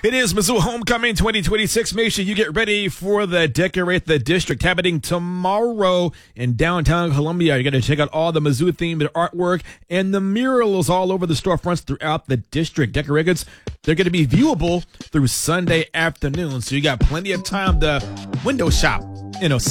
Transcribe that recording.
It is Mizzou Homecoming 2026. Make sure you get ready for the Decorate the District happening tomorrow in downtown Columbia. You're going to check out all the Mizzou-themed artwork and the murals all over the storefronts throughout the district. Decorations, they're going to be viewable through Sunday afternoon, so you got plenty of time to window shop,